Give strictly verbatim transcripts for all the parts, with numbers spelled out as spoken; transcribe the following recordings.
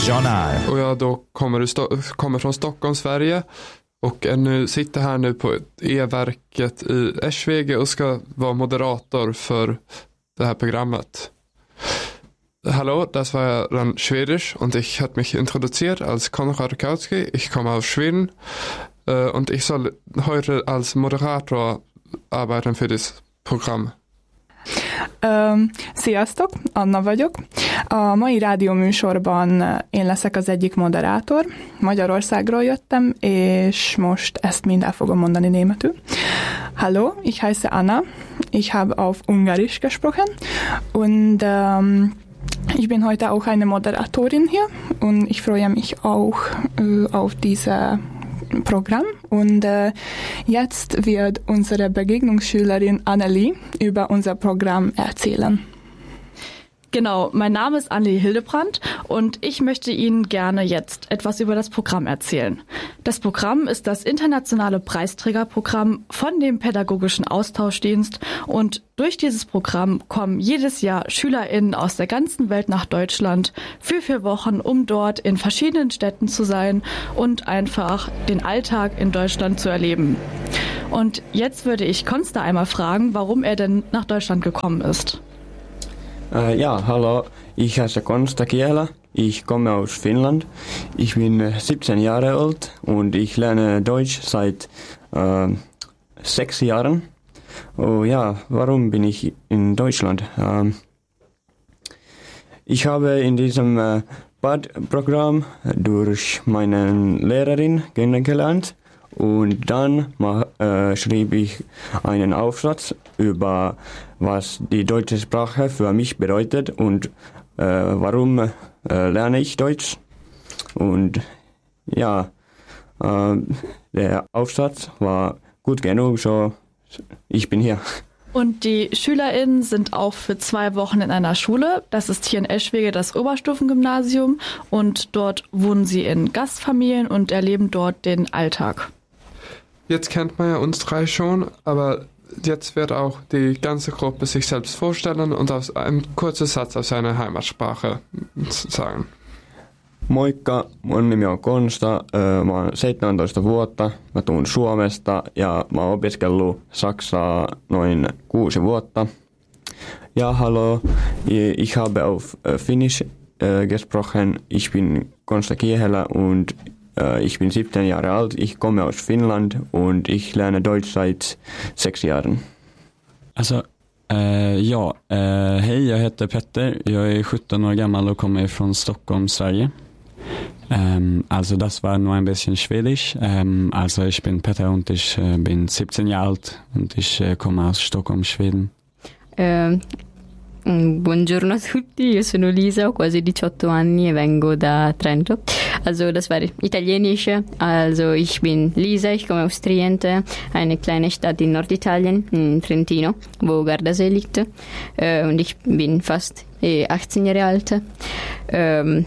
regional. Och jag då kommer, sto- kommer från Stockholm, Sverige. Och är nu, sitter här nu på E-verket i Eschwege och ska vara moderator för det här programmet. Hallo, das war dann Schwedisch und ich habe mich introduziert als Konrad Kautsky. Ich komme aus Schweden äh, und ich soll heute als Moderator arbeiten für das Programm. Um, sziasztok, Anna vagyok. A mai rádióműsorban én leszek az egyik moderátor. Magyarországról jöttem, és most ezt mind el fogom mondani németül. Hallo, ich heiße Anna. Ich habe auf Ungarisch gesprochen und um, ich bin heute auch eine Moderatorin hier und ich freue mich auch uh, auf diese Programm und äh, jetzt wird unsere Begegnungsschülerin Annelie über unser Programm erzählen. Genau, mein Name ist Annelie Hildebrandt und ich möchte Ihnen gerne jetzt etwas über das Programm erzählen. Das Programm ist das internationale Preisträgerprogramm von dem Pädagogischen Austauschdienst und durch dieses Programm kommen jedes Jahr SchülerInnen aus der ganzen Welt nach Deutschland für vier Wochen, um dort in verschiedenen Städten zu sein und einfach den Alltag in Deutschland zu erleben. Und jetzt würde ich Konsta einmal fragen, warum er denn nach Deutschland gekommen ist. Äh, ja, hallo, ich heiße Konsta Kiela, ich komme aus Finnland, ich bin siebzehn Jahre alt und ich lerne Deutsch seit äh, sechs Jahren. Oh ja, warum bin ich in Deutschland? Ähm, ich habe in diesem äh, Bad-Programm durch meine Lehrerin kennengelernt und dann mach, äh, schrieb ich einen Aufsatz über was die deutsche Sprache für mich bedeutet und äh, warum äh, lerne ich Deutsch. Und ja, äh, der Aufsatz war gut genug, so ich bin hier. Und die SchülerInnen sind auch für zwei Wochen in einer Schule. Das ist hier in Eschwege das Oberstufengymnasium und dort wohnen sie in Gastfamilien und erleben dort den Alltag. Jetzt kennt man ja uns drei schon, aber jetzt wird auch die ganze Gruppe sich selbst vorstellen und aus einem kurzen Satz auf seine Heimatsprache sagen. Moikka, mun nimi on Konsta, mä oon seitsemäntoista vuotta, mä tuun Suomesta ja mä oon opiskellut Saksaa noin kuusi vuotta. Ja hallo, ich habe auf Finnisch gesprochen, ich bin Konsta Kiehela und ich bin siebzehn Jahre alt, ich komme aus Finnland und ich lerne Deutsch seit sechs Jahren. Alltså, eh, ja, eh, hej, jag heter Petter, jag är sjutton år gammal och kommer från Stockholm, Sverige. Ähm, also das war nur ein bisschen Schwedisch. Ähm, also ich bin Petter und ich äh, bin siebzehn Jahre alt und ich äh, komme aus Stockholm, Schweden. Eh, buongiorno a tutti, io sono Lisa, ho quasi diciotto anni e vengo da Trento. Also das war Italienisch. Also ich bin Lisa, ich komme aus Triente, eine kleine Stadt in Norditalien, in Trentino, wo Gardasee liegt. Äh, und ich bin fast äh, achtzehn Jahre alt. Ähm,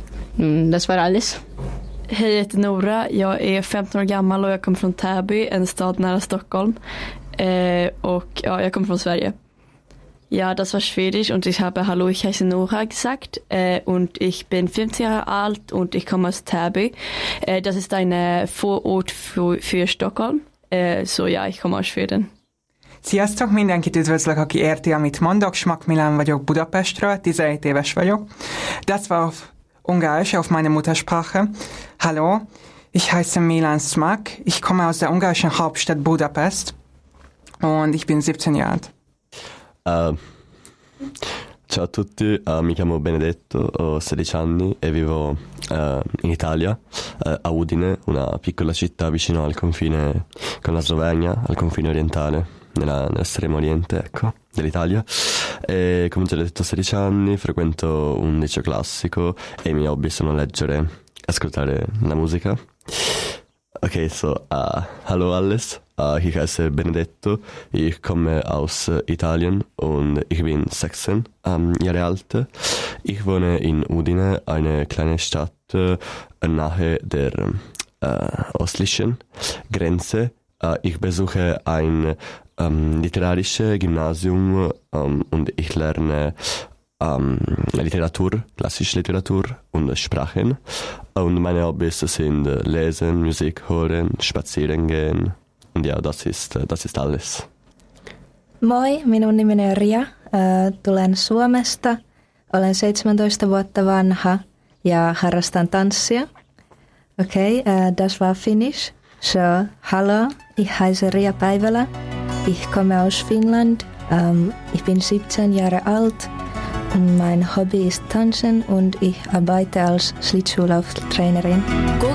das war alles. Hej, jag heter Nora. Jag är femton år gammal och jag kommer från Täby, en stad nära Stockholm. Eh, och ja, jag kommer från Sverige. Ja, das war Schwedisch und ich habe Hallo, ich heiße Nora gesagt äh, und ich bin fünfzehn Jahre alt und ich komme aus Täby. Äh, das ist ein Vorort für, für Stockholm. Äh, so ja, ich komme aus Schweden. Sziasztok, mindenkit üdvözlök, aki érti, amit mondok. Schmack Milán vagyok Budapestről, tizenhét éves vagyok. Das war auf Ungarisch, auf meine Muttersprache. Hallo, ich heiße Milan Smak. Ich komme aus der ungarischen Hauptstadt Budapest und ich bin siebzehn Jahre alt. Uh, ciao a tutti, uh, mi chiamo Benedetto, ho sedici anni e vivo uh, in Italia, uh, a Udine, una piccola città vicino al confine con la Slovenia, al confine orientale, nella, nell'estremo oriente, ecco, dell'Italia. E come già detto, ho sedici anni, frequento un liceo classico e i miei hobby sono leggere e ascoltare la musica. Okay, so, uh, hallo alles. Uh, ich heiße Benedetto, ich komme aus uh, Italien und ich bin sechzehn um, Jahre alt. Ich wohne in Udine, eine kleine Stadt uh, nahe der uh, östlichen Grenze. Uh, ich besuche ein um, literarisches Gymnasium um, und ich lerne ähm, Literatur, klassische Literatur und Sprachen. Und meine Hobbys sind Lesen, Musik hören, spazieren gehen. Und ja, das ist, das ist alles. Moi, minun nimeni on Ria. Äh, tulen Suomesta. Olen seitsemäntoista vuotta vanha ja harrastan tanssia. Okei, okay, äh, das war Finnish. So, hallo, ich heiße Ria Päivälä. Ich komme aus Finnland. Ähm, ich bin siebzehn Jahre alt. Mein Hobby ist Tanzen und ich arbeite als Schlittschuhlaufftrainerin.